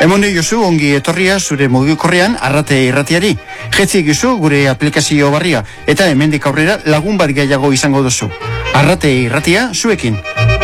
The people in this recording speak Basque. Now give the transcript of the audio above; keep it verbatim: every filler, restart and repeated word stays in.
Emone jozu ongi etorria zure mugikorrean Arrate irratiari. Jetzi egizu gure aplikazio barria eta hemendik aurrera lagun bat gehiago izango duzu. Arrate irratia zuekin.